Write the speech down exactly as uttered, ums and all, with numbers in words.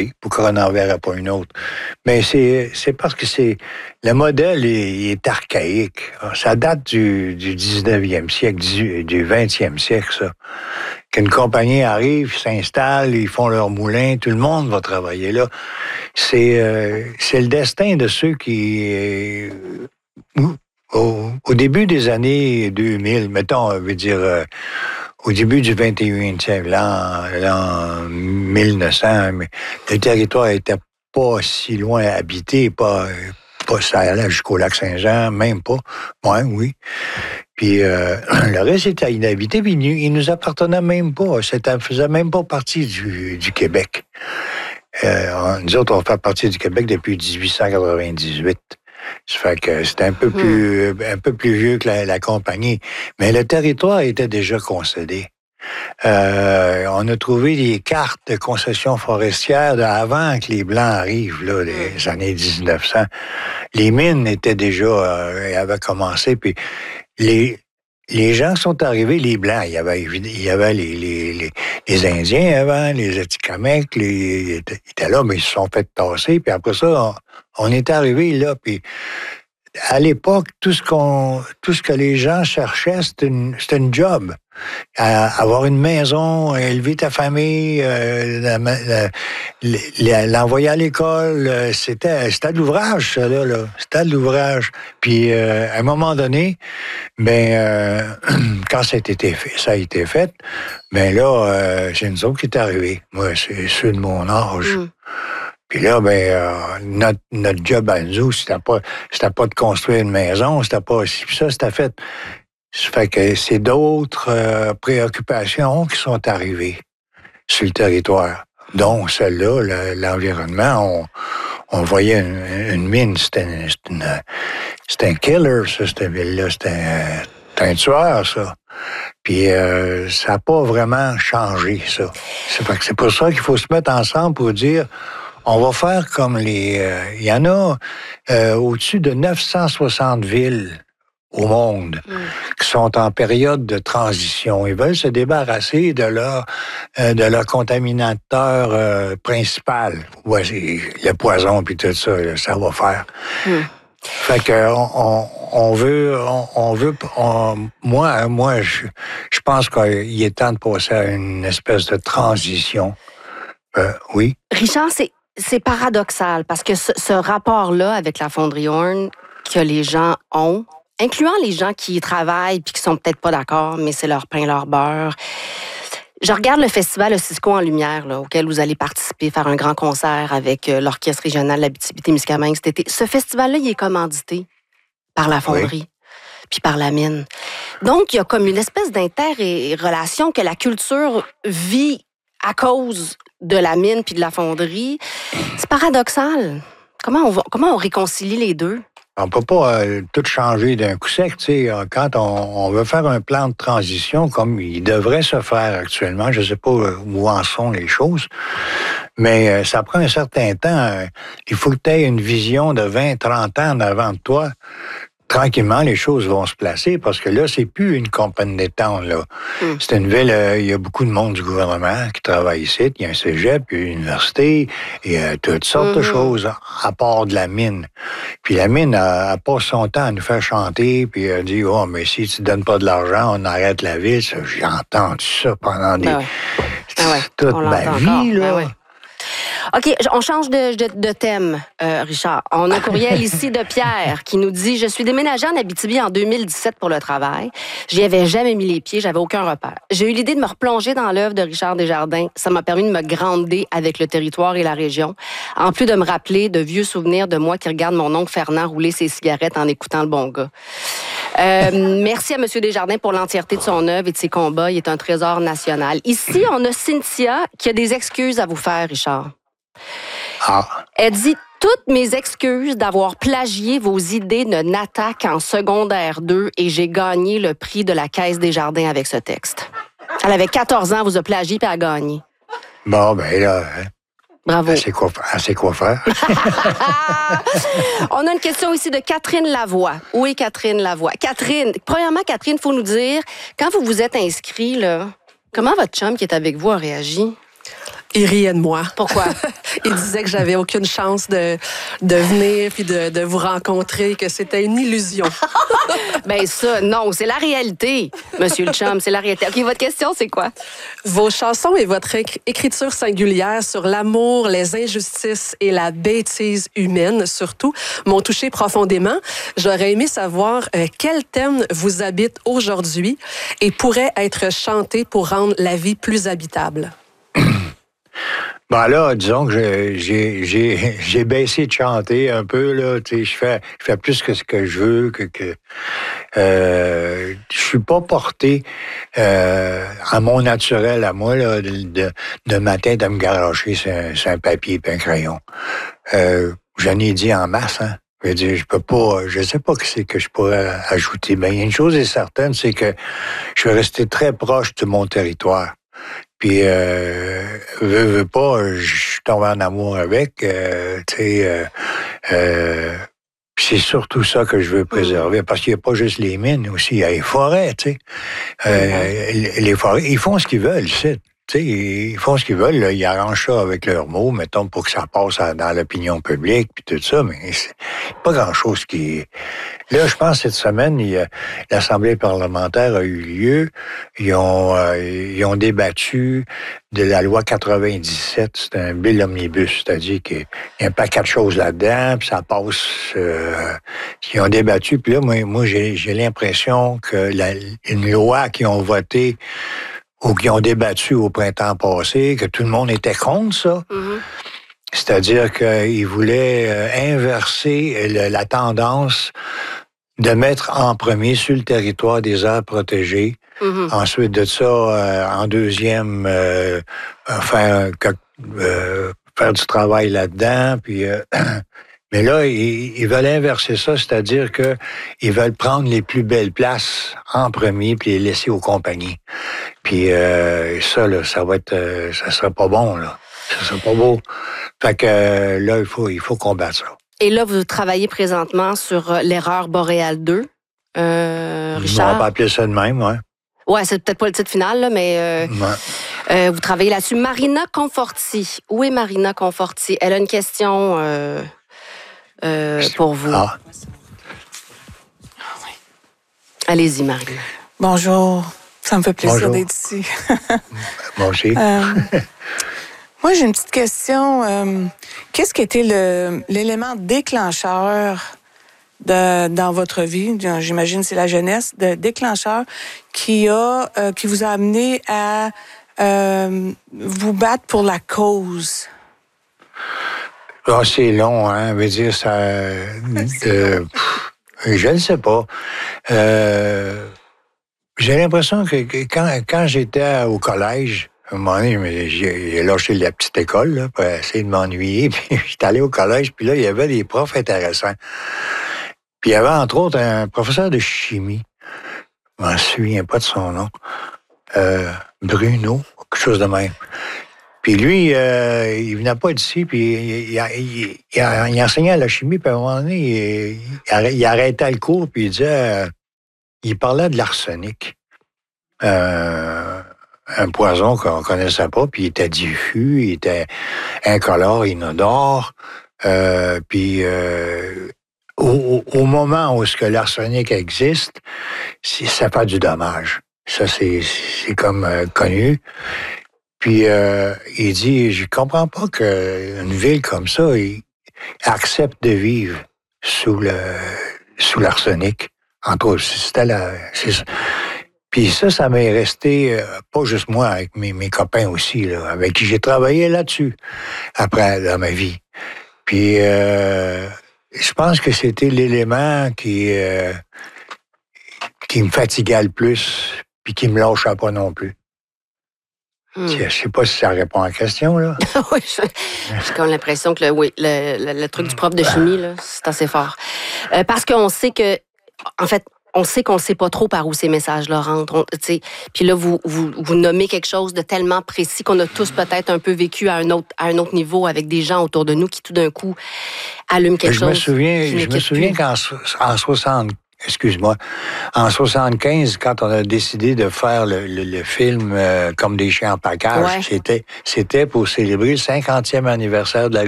oui, pourquoi on n'en verrait pas une autre? Mais c'est, c'est parce que c'est le modèle est, est archaïque. Ça date du, du dix-neuvième siècle, du, du vingtième siècle, ça. Qu'une compagnie arrive, s'installe, ils font leur moulin, tout le monde va travailler là. C'est, euh, c'est le destin de ceux qui... Euh, au, au début des années deux mille, mettons, je veux dire... Euh, Au début du vingt et unième siècle, l'an, l'an mille neuf cents, mais le territoire était pas si loin habité, pas, pas ça allait jusqu'au lac Saint-Jean, même pas. Ouais, oui. Puis euh, le reste était inhabité, puis il, il nous appartenait même pas. Ça faisait même pas partie du, du Québec. Euh, nous autres, on fait partie du Québec depuis dix-huit cent quatre-vingt-dix-huit. Ça fait que c'était un peu plus, un peu plus vieux que la, la compagnie. Mais le territoire était déjà concédé. Euh, on a trouvé des cartes de concession forestière d'avant que les Blancs arrivent, là, les années dix-neuf cents. Les mines étaient déjà, euh, avaient commencé, puis les, les gens sont arrivés, les Blancs. Il y avait, il y avait les, les, les, les Indiens avant, les Atikamekw, les, ils étaient là, mais ils se sont fait tasser, puis après ça, on, on est arrivé là, puis à l'époque, tout ce qu'on, tout ce que les gens cherchaient, c'était une, c'était une job. À, avoir une maison, élever ta famille, euh, la, la, la, l'envoyer à l'école, euh, c'était, c'était de l'ouvrage, ça, là, là. C'était de l'ouvrage. Puis, euh, à un moment donné, ben, euh, quand ça a été fait, ça a été fait, ben là, euh, c'est nous autres qui est arrivé. Moi, c'est ceux de mon âge. Mm. Puis là, ben, euh, notre, notre job à nous, c'était pas, c'était pas de construire une maison, c'était pas si ça, c'était fait. Ça fait que c'est d'autres euh, préoccupations qui sont arrivées sur le territoire, dont celle-là, le, l'environnement. On, on voyait une, une mine, c'était, une, c'était, une, c'était un killer, ça, cette ville-là. C'était un, c'était un tueur, ça. Puis euh, ça n'a pas vraiment changé, ça. Ça fait que c'est pour ça qu'il faut se mettre ensemble pour dire... On va faire comme les... Euh, il y en a euh, au-dessus de neuf cent soixante villes au monde mm. qui sont en période de transition. Ils veulent se débarrasser de leur, euh, de leur contaminateur euh, principal. Ouais, c'est le poison puis tout ça, là, ça va faire. Mm. Fait que on, on veut... On, on veut on, moi, moi je, je pense qu'il est temps de passer à une espèce de transition. Euh, oui? Richard, c'est... C'est paradoxal parce que ce, ce rapport-là avec la fonderie Horn que les gens ont, incluant les gens qui y travaillent puis qui sont peut-être pas d'accord, mais c'est leur pain, leur beurre. Je regarde le festival Cisco en Lumière, là, auquel vous allez participer, faire un grand concert avec euh, l'Orchestre régional de l'Abitibi-Témiscamingue cet été. Ce festival-là, il est commandité par la fonderie. Oui. Puis par la mine. Donc, il y a comme une espèce d'inter-relation que la culture vit à cause de la mine puis de la fonderie. C'est paradoxal. Comment on, va, comment on réconcilie les deux? On peut pas euh, tout changer d'un coup sec. Tu sais, quand on, on veut faire un plan de transition, comme il devrait se faire actuellement, je sais pas où en sont les choses, mais euh, ça prend un certain temps. Euh, il faut que tu aies une vision de vingt, trente ans en avant de toi. Tranquillement, les choses vont se placer parce que là, c'est plus une compagnie d'étang, là. Mm. C'est une ville, euh, il y a beaucoup de monde du gouvernement qui travaille ici. Il y a un cégep, il y a une université, il y a toutes sortes mm-hmm. de choses à part de la mine. Puis la mine, elle, elle passe son temps à nous faire chanter, puis elle dit, oh, mais si tu donnes pas de l'argent, on arrête la ville. Ça, j'ai entendu ça pendant des... Ben ouais. Ben ouais. toute on ma vie, encore. là. Ben ouais. OK, on change de, de, de thème, euh, Richard. On a un courriel ici de Pierre qui nous dit « Je suis déménagé en Abitibi en deux mille dix-sept pour le travail. J'y avais jamais mis les pieds, j'avais aucun repère. J'ai eu l'idée de me replonger dans l'œuvre de Richard Desjardins. Ça m'a permis de me grandir avec le territoire et la région, en plus de me rappeler de vieux souvenirs de moi qui regarde mon oncle Fernand rouler ses cigarettes en écoutant le bon gars. Euh, merci à M. Desjardins pour l'entièreté de son œuvre et de ses combats. Il est un trésor national. Ici, on a Cynthia qui a des excuses à vous faire, Richard. Ah. Elle dit « Toutes mes excuses d'avoir plagié vos idées de Natac en secondaire deux et j'ai gagné le prix de la Caisse Desjardins avec ce texte. » Elle avait quatorze ans, elle vous a plagié puis elle a gagné. Bon, ben là... Hein. Bravo. Elle sait quoi, elle sait quoi faire. On a une question ici de Catherine Lavoie. Où est Catherine Lavoie? Catherine, premièrement, Catherine, il faut nous dire, quand vous vous êtes inscrit, là, comment votre chum qui est avec vous a réagi? Il riait de moi. Pourquoi? Il disait que j'avais aucune chance de, de venir puis de, de vous rencontrer, que c'était une illusion. Ben ça, non, c'est la réalité, Monsieur le chum, c'est la réalité. OK, votre question, c'est quoi? Vos chansons et votre écriture singulière sur l'amour, les injustices et la bêtise humaine, surtout, m'ont touché profondément. J'aurais aimé savoir euh, quel thème vous habite aujourd'hui et pourrait être chanté pour rendre la vie plus habitable. Ben là, disons que j'ai, j'ai, j'ai, j'ai baissé de chanter un peu, là. Tu sais, je fais, je fais plus que ce que je veux, que, que, euh, je suis pas porté, euh, à mon naturel, à moi, là, de, de, de matin, de me garocher sur un, sur un papier et un crayon. Euh, j'en ai dit en masse, hein. Je veux dire, je peux pas, je sais pas que c'est que je pourrais ajouter. Mais une chose est certaine, c'est que je suis resté très proche de mon territoire. Puis, euh, veux, veux pas, je suis tombé en amour avec, euh, tu sais, euh, euh, c'est surtout ça que je veux préserver, parce qu'il n'y a pas juste les mines aussi, il y a les forêts, tu sais. Euh, les forêts, ils font ce qu'ils veulent, c'est. Tu sais, ils font ce qu'ils veulent, là, ils arrangent ça avec leurs mots, mettons, pour que ça passe à, dans l'opinion publique, puis tout ça, mais c'est pas grand-chose qui... Là, je pense, cette semaine, il y a, l'Assemblée parlementaire a eu lieu, ils ont, euh, ils ont débattu de la loi quatre-vingt-dix-sept, c'est un bill omnibus, c'est-à-dire qu'il y a un paquet de choses là-dedans, puis ça passe... Euh, ils ont débattu, puis là, moi, moi j'ai, j'ai l'impression que la, une loi qu'ils ont votée ou qui ont débattu au printemps passé, que tout le monde était contre ça. Mm-hmm. C'est-à-dire qu'ils voulaient inverser le, la tendance de mettre en premier sur le territoire des aires protégées. Mm-hmm. Ensuite de ça, euh, en deuxième, euh, faire, euh, faire du travail là-dedans, puis... Euh, Mais là, ils, ils veulent inverser ça, c'est-à-dire que ils veulent prendre les plus belles places en premier puis les laisser aux compagnies. Puis euh, ça, là, ça va être, euh, ça sera pas bon, là. Ça sera pas beau. Fait que euh, là, il faut, il faut combattre ça. Et là, vous travaillez présentement sur l'erreur Boréal deux, euh, Richard? On va appeler ça de même, ouais. Ouais, c'est peut-être pas le titre final, là, mais euh, ouais. euh, vous travaillez là-dessus. Marina Conforti. Où est Marina Conforti? Elle a une question... Euh... Euh, pour vous. Ah. Allez-y, Marie. Bonjour. Ça me fait plaisir Bonjour. D'être ici. Moi aussi. euh, moi, j'ai une petite question. Euh, qu'est-ce qui était le, l'élément déclencheur de, dans votre vie? J'imagine que c'est la jeunesse, de déclencheur qui, a, euh, qui vous a amené à euh, vous battre pour la cause? Ah, c'est long, hein. Je veux dire, ça... Euh, pff, je ne sais pas. Euh, j'ai l'impression que, que quand, quand j'étais au collège, à un moment donné, j'ai, j'ai lâché la petite école là, pour essayer de m'ennuyer. Puis j'étais allé au collège, puis là, il y avait des profs intéressants. Puis il y avait, entre autres, un professeur de chimie. Je ne me souviens pas de son nom. Euh, Bruno, quelque chose de même. Puis lui, euh, il venait pas d'ici, puis il, il, il, il, il enseignait la chimie, puis à un moment donné, il, il arrêtait le cours, puis il disait... Euh, il parlait de l'arsenic. Euh, un poison qu'on connaissait pas, puis il était diffus, il était incolore, inodore. Euh, puis euh, au, au moment où ce que l'arsenic existe, ça fait du dommage. Ça, c'est, c'est comme euh, connu. Puis euh, il dit, je comprends pas qu'une ville comme ça il accepte de vivre sous le sous l'arsenic. Entre autres, c'était la. C'est, puis ça, ça m'est resté, euh, pas juste moi, avec mes, mes copains aussi, là, avec qui j'ai travaillé là-dessus, après, dans ma vie. Puis euh, je pense que c'était l'élément qui, euh, qui me fatiguait le plus, puis qui me lâchait pas non plus. Hmm. Je sais pas si ça répond à la question, là. Oui, j'ai comme l'impression que le, oui, le, le, le truc du prof de chimie, là, c'est assez fort. Euh, parce qu'on sait que, en fait, on sait qu'on ne sait pas trop par où ces messages-là rentrent. Puis là, vous, vous, vous nommez quelque chose de tellement précis qu'on a tous peut-être un peu vécu à un autre, à un autre niveau avec des gens autour de nous qui, tout d'un coup, allument quelque je chose. Me souviens, je me souviens plus. qu'en en soixante, excuse-moi, en soixante-quinze, quand on a décidé de faire le, le, le film euh, Comme des chiens en pacage, Ouais. c'était, c'était pour célébrer le cinquantième anniversaire de la